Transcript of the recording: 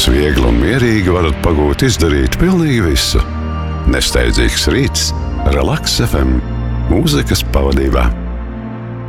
Jūs viegli un mierīgi varat pagūt izdarīt pilnīgi visu. Nesteidzīgs rīts, Relaks FM, mūzikas pavadībā.